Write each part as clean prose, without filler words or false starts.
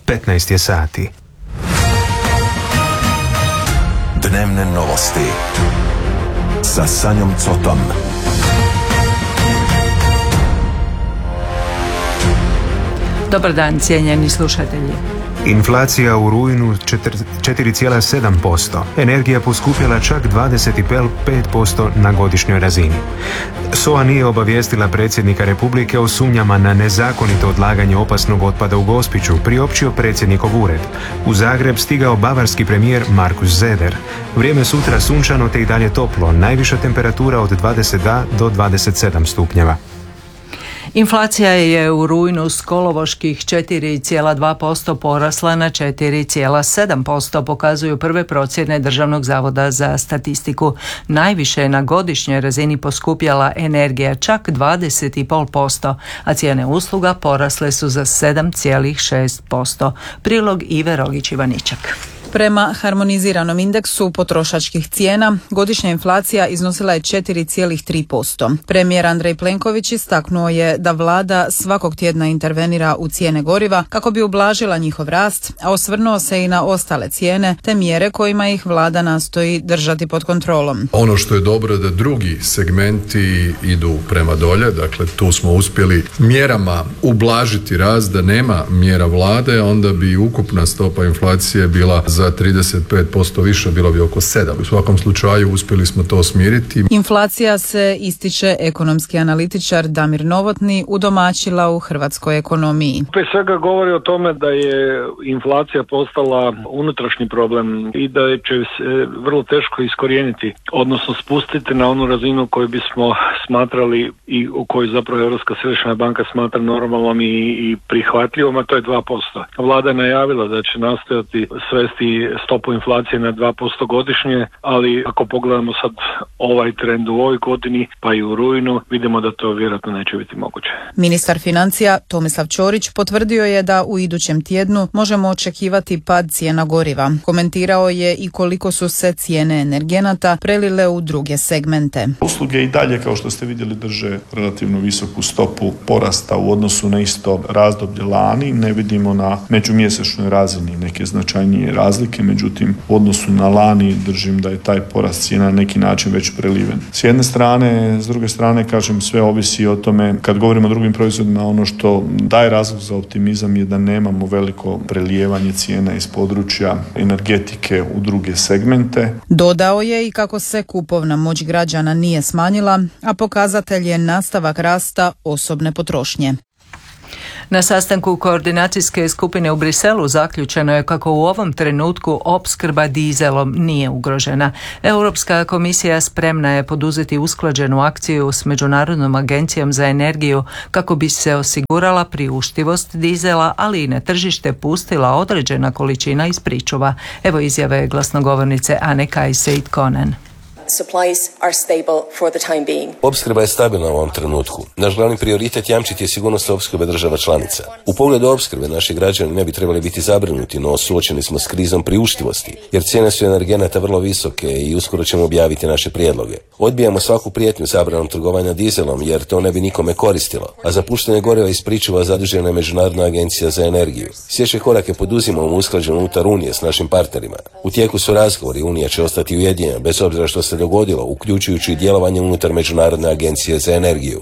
15 je sati. Dnevne novosti sa Sanjom Cotom. Dobar dan, cijenjeni slušatelji. Inflacija u rujnu 4,7%. Energija poskupjela čak 25% na godišnjoj razini. SOA nije obavijestila predsjednika Republike o sumnjama na nezakonito odlaganje opasnog otpada u Gospiću, priopćio predsjednikov ured. U Zagreb stigao bavarski premijer Markus Söder. Vrijeme sutra sunčano te i dalje toplo, najviša temperatura od 22 do 27 stupnjeva. Inflacija je u rujnu s kolovoških 4,2% porasla na 4,7%, pokazuju prve procjene Državnog zavoda za statistiku. Najviše je na godišnjoj razini poskupjela energija, čak 20,5%, a cijene usluga porasle su za 7,6%. Prilog Ive Rogić-Ivaničak. Prema harmoniziranom indeksu potrošačkih cijena, godišnja inflacija iznosila je 4,3%. Premijer Andrej Plenković istaknuo je da vlada svakog tjedna intervenira u cijene goriva kako bi ublažila njihov rast, a osvrnuo se i na ostale cijene te mjere kojima ih vlada nastoji držati pod kontrolom. Ono što je dobro je da drugi segmenti idu prema dolje, dakle tu smo uspjeli mjerama ublažiti rast, da nema mjera vlade, onda bi ukupna stopa inflacije bila za 35% više, bilo bi oko 7. U svakom slučaju uspjeli smo to smiriti. Inflacija se, ističe ekonomski analitičar Damir Novotni, udomaćila u hrvatskoj ekonomiji. Prije svega govori o tome da je inflacija postala unutrašnji problem i da će se vrlo teško iskorijeniti, odnosno spustiti na onu razinu koju bismo smatrali i u kojoj zapravo Europska središnja banka smatra normalnom i prihvatljivom, a to je 2%. Vlada je najavila da će nastojati svesti stopu inflacije na 2% godišnje, ali ako pogledamo sad ovaj trend u ovoj godini, pa i u rujnu, vidimo da to vjerojatno neće biti moguće. Ministar financija Tomislav Ćorić potvrdio je da u idućem tjednu možemo očekivati pad cijena goriva. Komentirao je i koliko su se cijene energenata prelile u druge segmente. Usluge i dalje, kao što ste vidjeli, drže relativno visoku stopu porasta u odnosu na isto razdoblje lani. Ne vidimo na međumjesečnoj razini neke značajnije razlike, međutim u odnosu na lani držim da je taj porast cijena na neki način već preliven. S jedne strane, s druge strane, kažem, sve ovisi o tome, kad govorimo o drugim proizvodima, ono što daje razlog za optimizam je da nemamo veliko prelijevanje cijena iz područja energetike u druge segmente. Dodao je i kako se kupovna moć građana nije smanjila, a pokazatelj je nastavak rasta osobne potrošnje. Na sastanku koordinacijske skupine u Briselu zaključeno je kako u ovom trenutku opskrba dizelom nije ugrožena. Europska komisija spremna je poduzeti usklađenu akciju s Međunarodnom agencijom za energiju kako bi se osigurala priuštivost dizela, ali i na tržište pustila određena količina iz pričuva. Evo izjave glasnogovornice Ane Kajseit-Konen. Opskrba je stabilna u ovom trenutku. Naš glavni prioritet jamčiti je sigurnost opskrbe država članica. U pogledu opskrbe naši građani ne bi trebali biti zabrinuti, no suočeni smo s krizom priuštivosti, jer cijene su energenata vrlo visoke i uskoro ćemo objaviti naše prijedloge. Odbijamo svaku prijetnju zabranom trgovanja dizelom, jer to ne bi nikome koristilo, a za puštanje goriva iz pričuva zadužena je Međunarodna agencija za energiju. Sljedeće korake poduzimamo usklađeno unutar Unije s našim partnerima. U tijeku su razgovori, Unija će ostati ujedinjena bez obzira što se dogodilo, uključujući i djelovanje unutar Međunarodne agencije za energiju.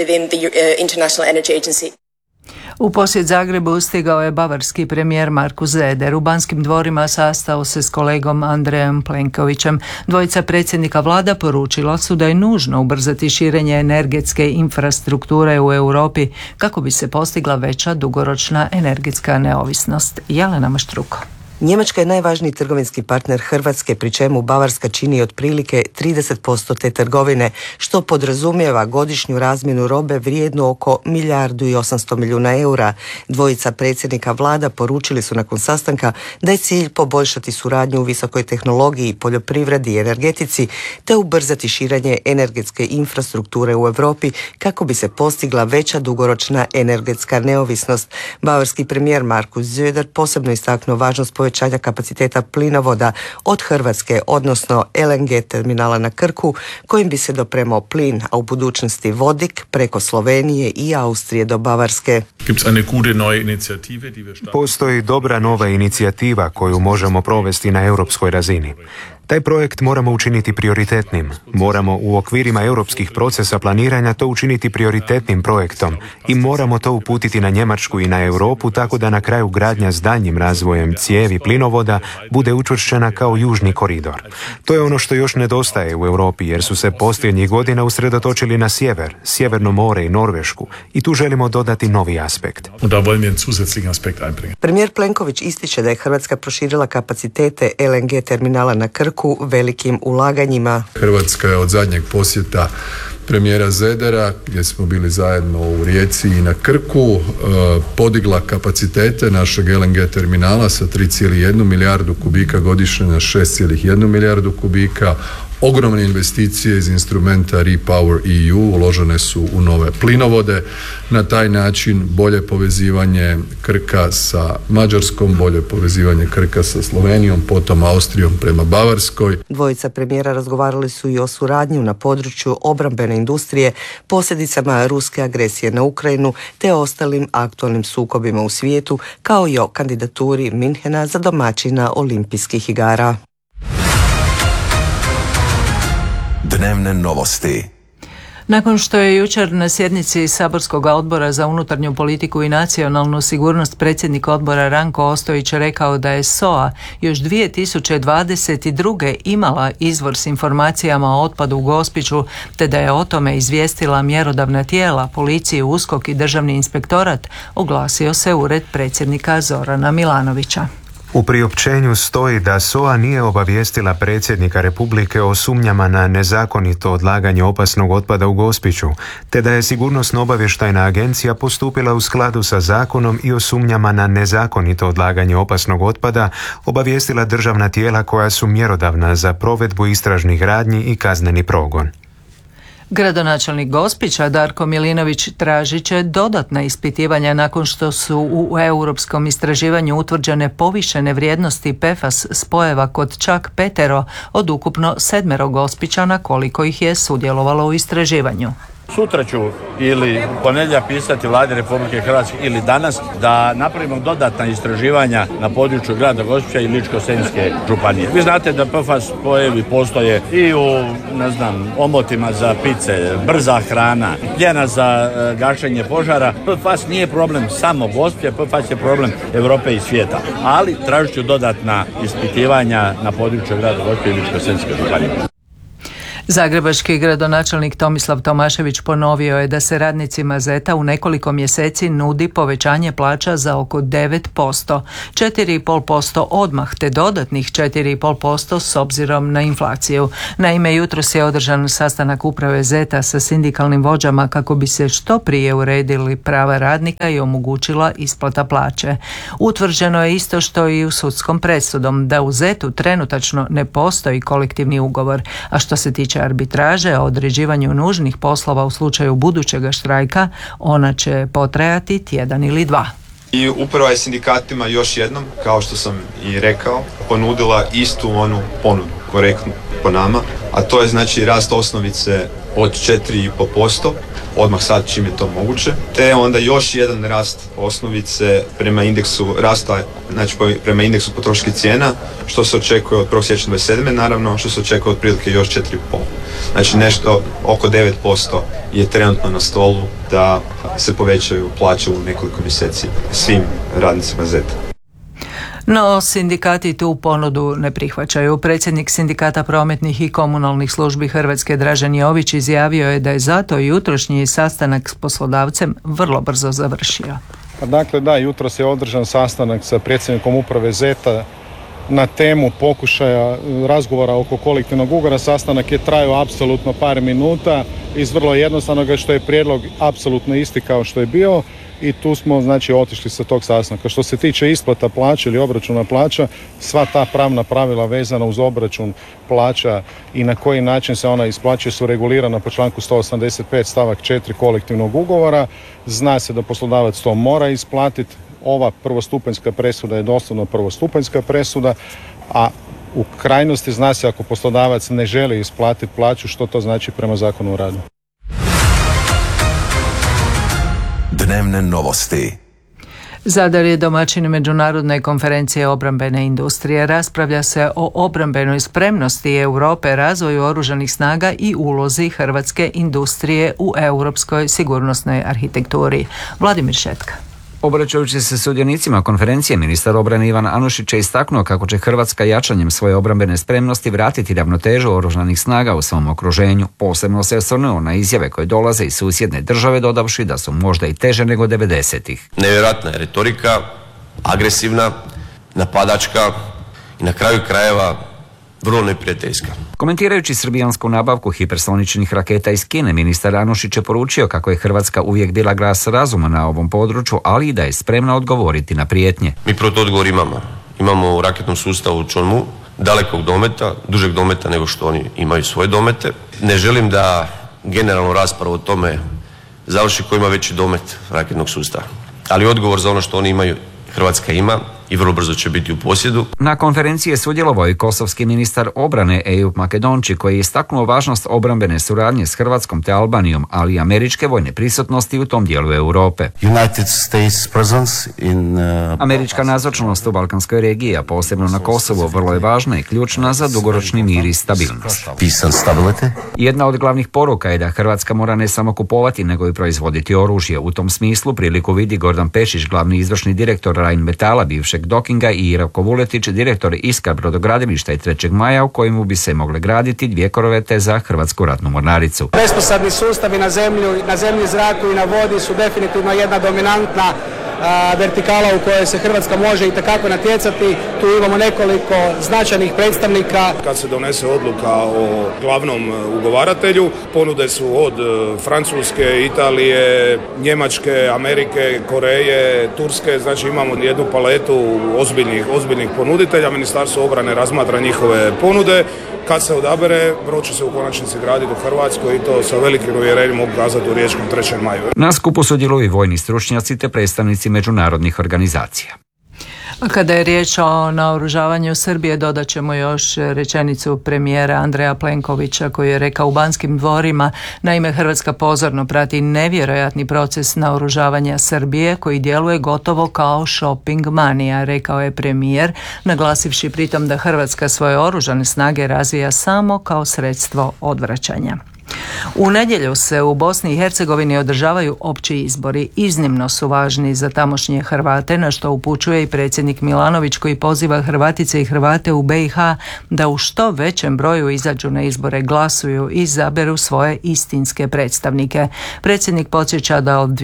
U posjet Zagrebu stigao je bavarski premijer Markus Söder. U Banskim dvorima sastao se s kolegom Andrejem Plenkovićem. Dvojica predsjednika vlada poručila su da je nužno ubrzati širenje energetske infrastrukture u Europi kako bi se postigla veća dugoročna energetska neovisnost. Jelena Maštruko. Njemačka je najvažniji trgovinski partner Hrvatske, pri čemu Bavarska čini otprilike 30% te trgovine, što podrazumijeva godišnju razmjenu robe vrijednu oko 1,8 milijardi eura. Dvojica predsjednika vlada poručili su nakon sastanka da je cilj poboljšati suradnju u visokoj tehnologiji, poljoprivredi i energetici, te ubrzati širenje energetske infrastrukture u Europi kako bi se postigla veća dugoročna energetska neovisnost. Bavarski premijer Markus Söder posebno istaknuo važnost povezivanja povećanja kapaciteta plinovoda od Hrvatske, odnosno LNG terminala na Krku, kojim bi se dopremao plin, a u budućnosti vodik preko Slovenije i Austrije do Bavarske. Postoji dobra nova inicijativa koju možemo provesti na europskoj razini. Taj projekt moramo učiniti prioritetnim. Moramo u okvirima europskih procesa planiranja to učiniti prioritetnim projektom i moramo to uputiti na Njemačku i na Europu tako da na kraju gradnja s daljnjim razvojem cijevi plinovoda bude učvršćena kao južni koridor. To je ono što još nedostaje u Europi jer su se posljednjih godina usredotočili na sjever, Sjeverno more i Norvešku i tu želimo dodati novi aspekt. Premijer Plenković ističe da je Hrvatska proširila kapacitete LNG terminala na Krku velikim ulaganjima. Hrvatska je od zadnjeg posjeta premijera Zedera, gdje smo bili zajedno u Rijeci i na Krku, podigla kapacitete našeg LNG terminala sa 3,1 milijardu kubika godišnje na 6,1 milijardu kubika. Ogromne investicije iz instrumenta REPower EU uložene su u nove plinovode. Na taj način bolje povezivanje Krka sa Mađarskom, bolje povezivanje Krka sa Slovenijom, potom Austrijom prema Bavarskoj. Dvojica premijera razgovarali su i o suradnji na području obrambene industrije, posljedicama ruske agresije na Ukrajinu te ostalim aktualnim sukobima u svijetu, kao i o kandidaturi Minhena za domaćina Olimpijskih igara. Dnevne novosti. Nakon što je jučer na sjednici Saborskog odbora za unutarnju politiku i nacionalnu sigurnost predsjednik odbora Ranko Ostojić rekao da je SOA još 2022. imala izvor s informacijama o otpadu u Gospiću, te da je o tome izvijestila mjerodavna tijela, policiju, USKOK i Državni inspektorat, oglasio se ured predsjednika Zorana Milanovića. U priopćenju stoji da SOA nije obavijestila predsjednika Republike o sumnjama na nezakonito odlaganje opasnog otpada u Gospiću, te da je Sigurnosno-obavještajna agencija postupila u skladu sa zakonom i o sumnjama na nezakonito odlaganje opasnog otpada obavijestila državna tijela koja su mjerodavna za provedbu istražnih radnji i kazneni progon. Gradonačelnik Gospića Darko Milinović tražit će dodatna ispitivanja nakon što su u europskom istraživanju utvrđene povišene vrijednosti PFAS spojeva kod čak 5 od ukupno 7 Gospićana koliko ih je sudjelovalo u istraživanju. Sutra ću ili ponedjeljak pisati Vladi Republike Hrvatske ili danas da napravimo dodatna istraživanja na području grada Gospića i Ličko-senjske županije. Vi znate da PFAS spojevi postoje i u, omotima za pice, brza hrana, pljena za gašenje požara. PFAS nije problem samo Gospića, PFAS je problem Europe i svijeta. Ali tražit ću dodatna ispitivanja na području grada Gospića i Ličko-senjske županije. Zagrebački gradonačelnik Tomislav Tomašević ponovio je da se radnicima ZET-a u nekoliko mjeseci nudi povećanje plaća za oko 9%, 4,5% odmah te dodatnih 4,5% s obzirom na inflaciju. Naime, jutros je održan sastanak uprave ZET-a sa sindikalnim vođama kako bi se što prije uredili prava radnika i omogućila isplata plaće. Utvrđeno je isto što i u sudskom presudom da u ZET-u trenutačno ne postoji kolektivni ugovor, a što se tiče arbitraže o određivanju nužnih poslova u slučaju budućega štrajka, ona će potrajati tjedan ili 2. I uprava je sindikatima još jednom, kao što sam i rekao, ponudila istu onu ponudu, korektnu po nama, a to je znači rast osnovice od 4,5%, odmah sad čim je to moguće, te onda još jedan rast osnovice prema indeksu rasta, znači prema indeksu potrošačkih cijena, što se očekuje od 1. siječnja 2027. naravno, što se očekuje otprilike još 4,5%. Znači nešto oko 9% je trenutno na stolu da se povećaju plaće u nekoliko mjeseci svim radnicima ZET-a. No, sindikati tu ponudu ne prihvaćaju. Predsjednik Sindikata prometnih i komunalnih službi Hrvatske Dražen Jović izjavio je da je zato jutrošnji sastanak s poslodavcem vrlo brzo završio. Dakle, da, jutros je održan sastanak sa predsjednikom uprave ZET-a na temu pokušaja razgovora oko kolektivnog ugovora. Sastanak je trajao apsolutno par minuta iz vrlo jednostavnog što je prijedlog apsolutno isti kao što je bio. I tu smo znači otišli sa tog sastanka. Što se tiče isplata plaća ili obračuna plaća, sva ta pravna pravila vezana uz obračun plaća i na koji način se ona isplaćuje su regulirana po članku 185 stavak 4 kolektivnog ugovora. Zna se da poslodavac to mora isplatiti. ova prvostupanjska presuda je doslovno prvostupanjska presuda, a u krajnosti zna se ako poslodavac ne želi isplatiti plaću što to znači prema Zakonu o radu. Dnevne novosti. Zadar je domaćin međunarodne konferencije obrambene industrije. Raspravlja se o obrambenoj spremnosti Europe, razvoju oružanih snaga i ulozi hrvatske industrije u europskoj sigurnosnoj arhitekturi. Vladimir Šetka. Obraćajući se sudionicima konferencije, ministar obrane Ivan Anušić je istaknuo kako će Hrvatska jačanjem svoje obrambene spremnosti vratiti ravnotežu oružanih snaga u svom okruženju. Posebno se osvrnuo na izjave koje dolaze iz susjedne države, dodavši da su možda i teže nego 90-ih. Nevjerojatna je retorika, agresivna, napadačka i na kraju krajeva vrlo neprijateljska. Komentirajući srbijansku nabavku hipersoničnih raketa iz Kine, ministar Anušić je poručio kako je Hrvatska uvijek bila glas razuma na ovom području, ali i da je spremna odgovoriti na prijetnje. Mi protuodgovor imamo. Imamo u raketnom sustavu Chonmu dalekog dometa, dužeg dometa nego što oni imaju svoje domete. Ne želim da generalnu raspravu o tome završi ko ima veći domet raketnog sustava. Ali odgovor za ono što oni imaju Hrvatska ima i vrlo brzo će biti u posjedu. Na konferenciji je sudjelovao i kosovski ministar obrane Ejup Makedonči, koji je istaknuo važnost obrambene suradnje s Hrvatskom te Albanijom, ali i američke vojne prisutnosti u tom dijelu Europe. Američka nazočnost u balkanskoj regiji, a posebno na Kosovu, vrlo je važna i ključna za dugoročni mir i stabilnost. Jedna od glavnih poruka je da Hrvatska mora ne samo kupovati, nego i proizvoditi oružje. U tom smislu priliku vidi Gordan Pešić, glavni izvršni direktor Rheinmetalla, bivšeg Dokinga, i Iravko Vuletić, direktor Iskar brodogradilišta i 3. maja, u kojemu bi se mogle graditi 2 korvete za Hrvatsku ratnu mornaricu. Besposadni sustavi na zemlji, zraku i na vodi su definitivno jedna dominantna vertikala u kojoj se Hrvatska može itekako natjecati. Tu imamo nekoliko značajnih predstavnika. Kad se donese odluka o glavnom ugovaratelju, ponude su od Francuske, Italije, Njemačke, Amerike, Koreje, Turske, znači imamo jednu paletu ozbiljnih ponuditelja. Ministarstvo obrane razmatra njihove ponude. Kad se odabere, brod će se u konačnici graditi u Hrvatskoj i to sa velikim uvjerenjem mogu kazati u riječkom 3. maju. Na skupu sudjeluju i vojni stručnjaci te predstavnici međunarodnih organizacija. A kada je riječ o naoružavanju Srbije, dodat ćemo još rečenicu premijera Andreja Plenkovića koji je rekao u Banskim dvorima: naime, Hrvatska pozorno prati nevjerojatni proces naoružavanja Srbije koji djeluje gotovo kao shopping manija, rekao je premijer, naglasivši pritom da Hrvatska svoje oružane snage razvija samo kao sredstvo odvraćanja. U nedjelju se u Bosni i Hercegovini održavaju opći izbori. Iznimno su važni za tamošnje Hrvate, na što upućuje i predsjednik Milanović, koji poziva Hrvatice i Hrvate u BiH da u što većem broju izađu na izbore, glasuju i izaberu svoje istinske predstavnike. Predsjednik podsjeća da od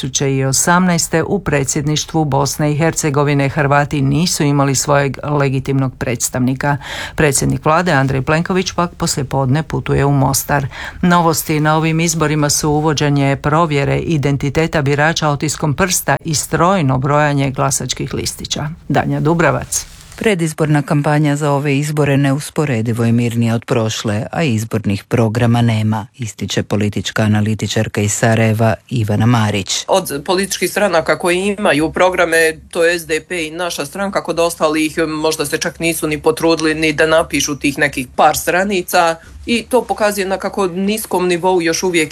2018. u predsjedništvu Bosne i Hercegovine Hrvati nisu imali svojeg legitimnog predstavnika. Predsjednik vlade Andrej Plenković pak poslijepodne putuje u Mostar. Novosti na ovim izborima su uvođenje provjere identiteta birača otiskom prsta i strojno brojanje glasačkih listića. Danja Dubravac. Predizborna kampanja za ove izbore neusporedivo je mirnija od prošle, a izbornih programa nema, ističe politička analitičarka iz Sarajeva Ivana Marić. Od političkih stranaka koji imaju programe, to je SDP i naša stranka, kod ostalih možda se čak nisu ni potrudili ni da napišu tih nekih par stranica, i to pokazuje na kako niskom nivou još uvijek